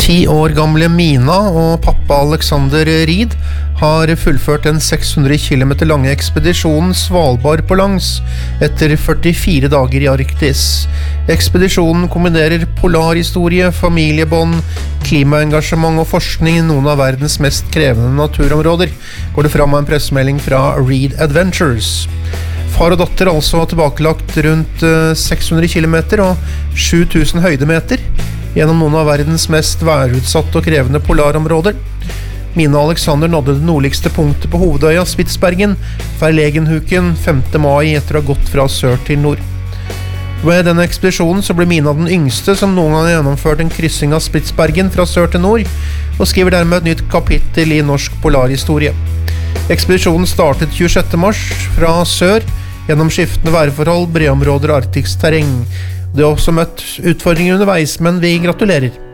10 år gamle Mina og pappa Alexander Reed har fullført den 600 kilometer lange ekspedisjonen Svalbard på langs etter 44 dager i Arktis. Ekspedisjonen kombinerer polarhistorie, familiebånd, klimaengasjement og forskning i noen av verdens mest krevende naturområder, går det fram av en pressemelding fra Reed Adventures. Far og datter altså tilbakelagt rundt 600 kilometer og 7000 høydemeter gjennom noen av verdens mest værutsatte og krevende polarområder. Mina og Alexander nådde det nordligste punktet på hovedøya Spitsbergen, Verlegenhuken, 5. mai etter å ha gått fra sør til nord. Ved denne ekspedisjonen så ble Mina den yngste som noen gang har gjennomført en kryssing av Spitsbergen fra sør til nord, og skriver dermed et nytt kapittel i norsk polarhistorie. Ekspedisjonen startet 26. mars fra sør, gjennom skiftende værforhold, bredområder og arktisk terreng. Det har også møtt utfordringer underveis, men vi gratulerer.